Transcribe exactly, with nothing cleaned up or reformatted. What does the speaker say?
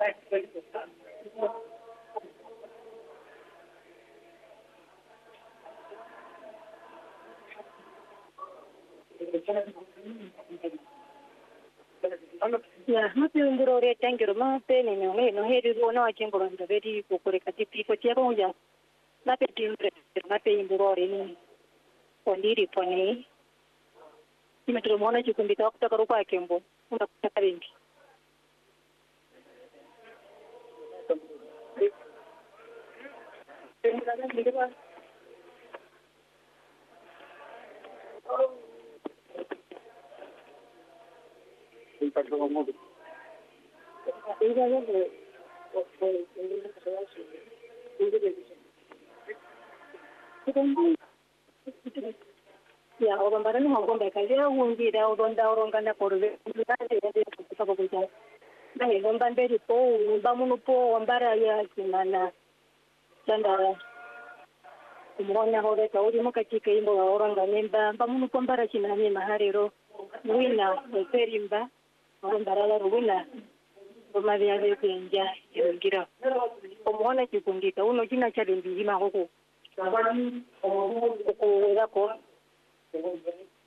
Ya, mapinguro re tangiro mape ni no no heri no achingoro ndaberi kokore kati piko tia bonja. Mape timbre mape inguro re ni ondiri pone. Imetro mona chikumbita okuta karupa kembo. Una kutaringi. Impacto como ya orang baru ni orang mereka dia undi dah orang dah orang kan dah korbe kita dia dia kita bekerja dah orang bandar itu bangun upo orang baru ya mana canda semuanya orang tahu dia mau kacik imbo orang kan memba bangun upo baru cina ni mahari ro wina berimba orang baru la wina rumah dia dia pinja kira pemohon itu pun kita uno cina cari di mana koko ko ko ko